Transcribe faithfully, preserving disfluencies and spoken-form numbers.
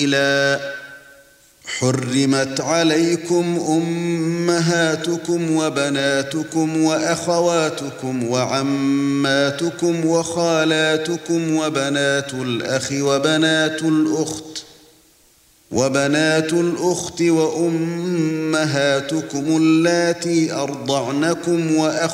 سبيلا حرمت عليكم أمهاتكم وبناتكم وأخواتكم وعماتكم وخالاتكم وبنات الأخ وبنات الأخت وبنات الأخت وأمهاتكم اللاتي أرضعنكم وأخواتكم